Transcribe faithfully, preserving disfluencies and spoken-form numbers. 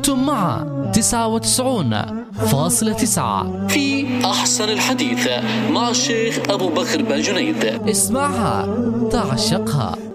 أنتم مع تسعة وتسعون فاصلة تسعة في أحسن الحديث مع الشيخ أبو بكر بن جنيد. اسمعها تعشقها.